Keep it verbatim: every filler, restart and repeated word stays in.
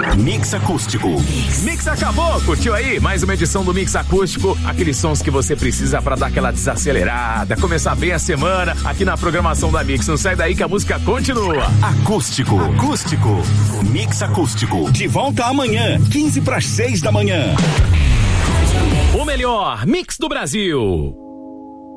Mix Acústico. Mix acabou, curtiu aí? Mais uma edição do Mix Acústico, aqueles sons que você precisa pra dar aquela desacelerada, começar bem a semana, aqui na programação da Mix. Não sai daí que a música continua. Acústico, acústico, Mix Acústico. De volta amanhã, quinze para as seis da manhã. O melhor Mix do Brasil.